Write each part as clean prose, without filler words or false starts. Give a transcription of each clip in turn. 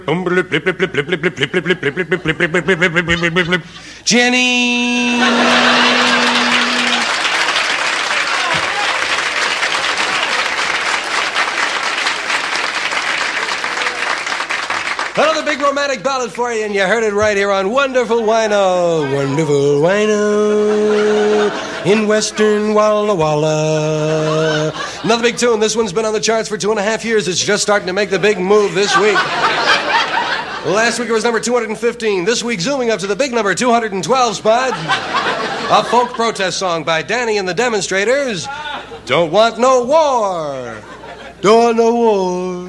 Jenny. Another big romantic ballad for you, and you heard it right here on Wonderful Wino. Wonderful Wino in Western Walla Walla. Another big tune. This one's been on the charts for 2.5 years. It's just starting to make the big move this week. Last week it was number 215. This week zooming up to the big number 212 spot. A folk protest song by Danny and the Demonstrators. Don't want no war. Don't want no war.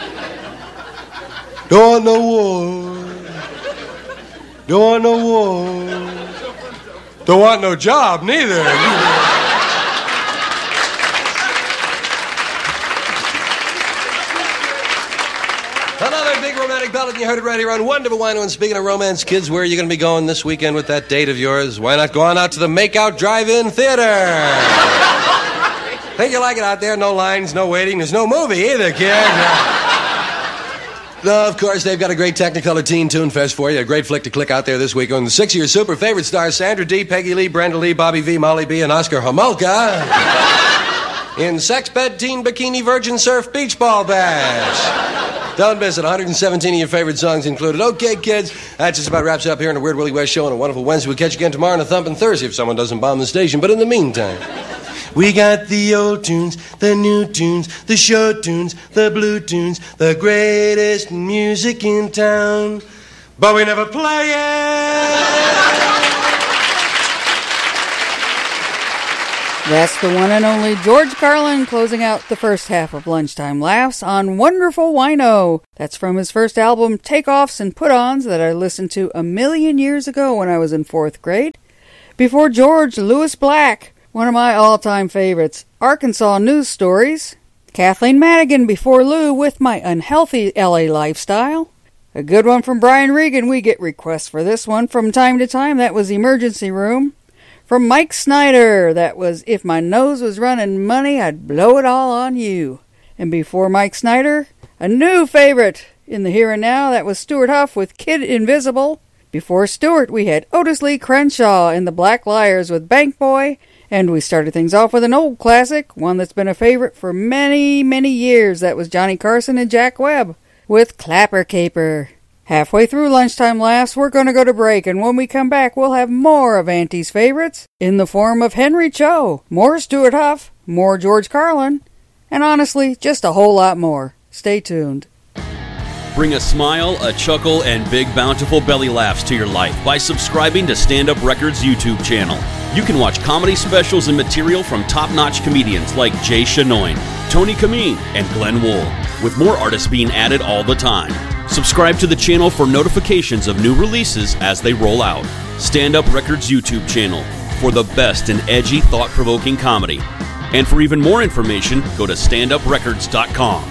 Don't want no war. Don't want no war. Don't want no job, neither. Another big romantic ballad, and you heard it right here on Wonderful Wino. And speaking of romance, kids, where are you going to be going this weekend with that date of yours? Why not go on out to the Makeout Drive-In Theater? Think you like it out there? No lines, no waiting. There's no movie either, kid. No, of course, they've got a great Technicolor Teen Tune Fest for you. A great flick to click out there this week on the 6 of your super favorite stars, Sandra Dee, Peggy Lee, Brenda Lee, Bobby V, Molly B, and Oscar Homolka in Sex Bed Teen Bikini Virgin Surf Beach Ball Bash. Don't miss it. 117 of your favorite songs included. Okay, kids, that just about wraps it up here on the Weird Willie West Show on a wonderful Wednesday. We'll catch you again tomorrow on a thumping Thursday if someone doesn't bomb the station. But in the meantime, we got the old tunes, the new tunes, the show tunes, the blue tunes, the greatest music in town. But we never play it. That's the one and only George Carlin closing out the first half of Lunchtime Laughs on Wonderful Wino. That's from his first album, Takeoffs and Put-Ons, that I listened to 1,000,000 years ago when I was in 4th grade. Before George, Louis Black, one of my all-time favorites, Arkansas News Stories. Kathleen Madigan before Lou with My Unhealthy LA Lifestyle. A good one from Brian Regan. We get requests for this one from time to time. That was Emergency Room. From Mike Snyder, that was If My Nose Was Running Money, I'd Blow It All on You. And before Mike Snyder, a new favorite in the here and now, that was Stuart Huff with Kid Invisible. Before Stuart, we had Otis Lee Crenshaw in the Black Liars with Bank Boy. And we started things off with an old classic, one that's been a favorite for many, many years. That was Johnny Carson and Jack Webb with Clapper Caper. Halfway through Lunchtime Laughs, we're going to go to break, and when we come back, we'll have more of Auntie's favorites in the form of Henry Cho, more Stuart Huff, more George Carlin, and honestly, just a whole lot more. Stay tuned. Bring a smile, a chuckle, and big bountiful belly laughs to your life by subscribing to Stand Up Records YouTube channel. You can watch comedy specials and material from top-notch comedians like Jay Chenoine, Tony Kameen, and Glenn Wool, with more artists being added all the time. Subscribe to the channel for notifications of new releases as they roll out. Stand Up Records YouTube channel for the best in edgy, thought-provoking comedy. And for even more information, go to standuprecords.com.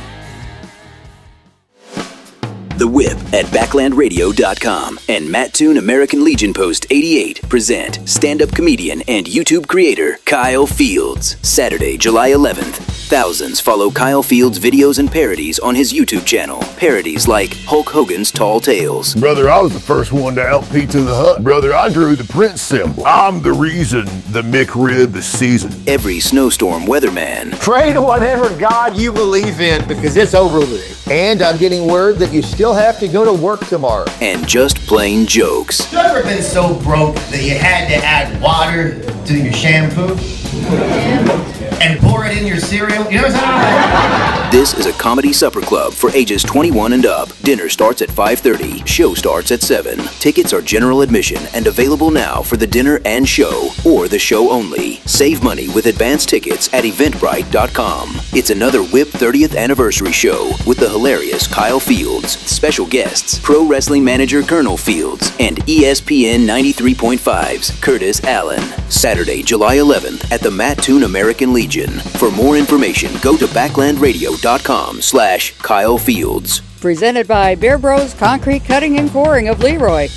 The Whip at BacklandRadio.com and Matt Toon American Legion Post 88 present stand-up comedian and YouTube creator Kyle Fields. Saturday, July 11th. Thousands follow Kyle Fields' videos and parodies on his YouTube channel. Parodies like Hulk Hogan's Tall Tales. Brother, I was the first one to out Pizza the Hut. Brother, I drew the Prince symbol. I'm the reason the McRib is seasoned. Every snowstorm weatherman. Pray to whatever God you believe in because it's over with. And I'm getting word that you still have to go to work tomorrow. And just plain jokes. You ever been so broke that you had to add water to your shampoo? And pour it in your cereal? You know what I'm saying? This is a comedy supper club for ages 21 and up. Dinner starts at 5:30. Show starts at 7. Tickets are general admission and available now for the dinner and show, or the show only. Save money with advance tickets at Eventbrite.com. It's another Whip 30th anniversary show with the hilarious Kyle Fields, special guests, pro wrestling manager Colonel Fields, and ESPN 93.5's Curtis Allen. Saturday, July 11th at the Matt Toon American Legion. For more information, go to backlandradio.com/Kyle Fields. Presented by Bear Bros Concrete Cutting and Coring of Leroy.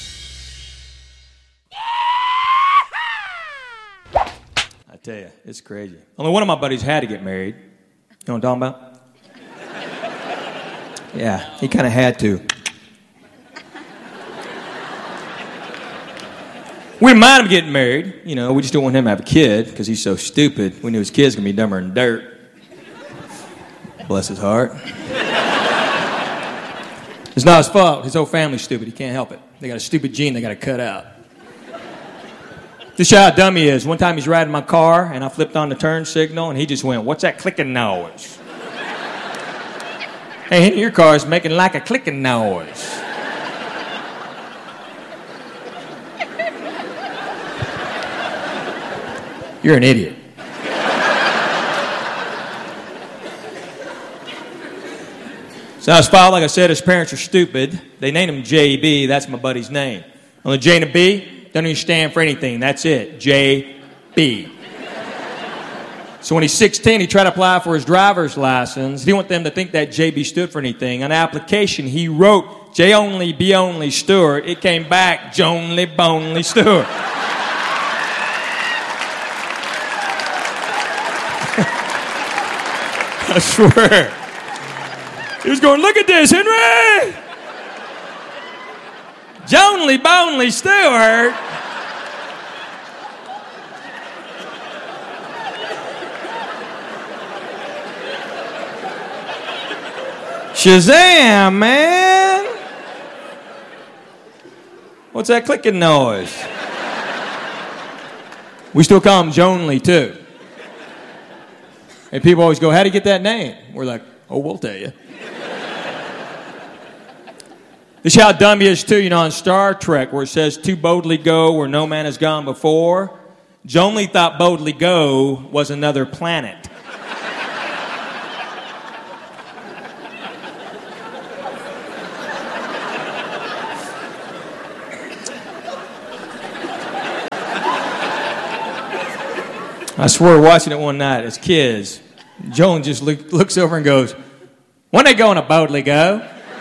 I tell you, it's crazy. Only one of my buddies had to get married. You know what I'm talking about? Yeah, he kind of had to. We didn't mind him getting married. You know, we just don't want him to have a kid because he's so stupid. We knew his kid's going to be dumber than dirt. Bless his heart. It's not his fault. His whole family's stupid. He can't help it. They got a stupid gene they got to cut out. This is how dumb he is. One time he's riding my car, and I flipped on the turn signal, and he just went, "What's that clicking noise?" Hey, your car's making like a clicking noise. You're an idiot. So his father, like I said, his parents are stupid. They named him JB. That's my buddy's name. Only J and a B don't even stand for anything. That's it. JB. So when he's 16, he tried to apply for his driver's license. He didn't want them to think that JB stood for anything. On the application, he wrote J only, B only, Stewart. It came back Jonely, Bonely, Stewart. I swear. He was going, "Look at this, Henry! Jonely, Bonely, Stewart." Shazam, man! What's that clicking noise? We still call him Jonely, too. And people always go, "How do you get that name?" We're like, "Oh, we'll tell you." This is how dumb he is, too. You know, on Star Trek, where it says, "To boldly go where no man has gone before," Jonely thought boldly go was another planet. I swear, watching it one night as kids, Joan just looks over and goes, "When they going to boldly go?"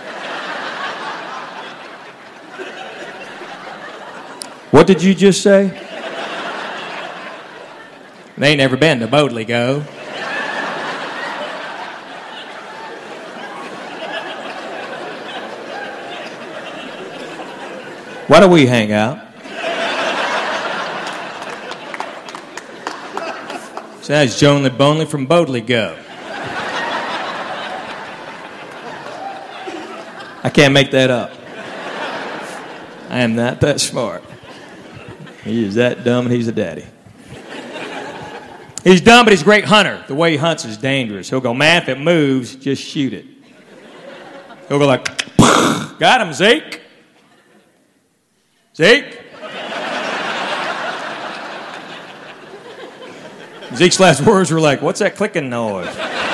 What did you just say? They ain't never been to boldly go. Why do we hang out? So that's Jonely Bonely from Boldly Go. I can't make that up. I am not that smart. He is that dumb and he's a daddy. He's dumb, but he's a great hunter. The way he hunts is dangerous. He'll go, "Man, if it moves, just shoot it." He'll go like, "Got him, Zeke. Zeke." Zeke's last words were like, "What's that clicking noise?"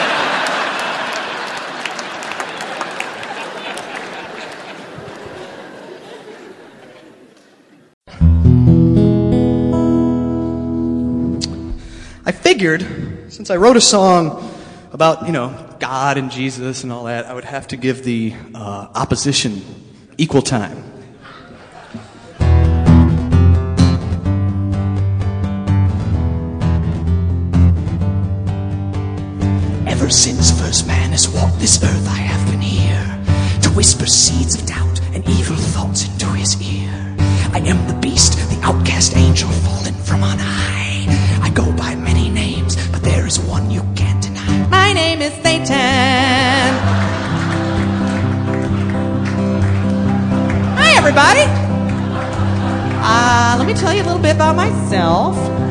I figured, since I wrote a song about, God and Jesus and all that, I would have to give the opposition equal time. Ever since first man has walked this earth, I have been here to whisper seeds of doubt and evil thoughts into his ear. I am the beast, the outcast angel fallen from on high. I go by many names, but there is one you can't deny. My name is Satan. Hi, everybody. Let me tell you a little bit about myself.